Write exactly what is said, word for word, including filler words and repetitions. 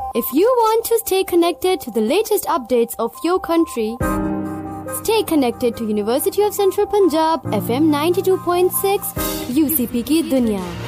If you want to stay connected to the latest updates of your country, stay connected to University of Central Punjab F M ninety-two point six U C P की दुनिया.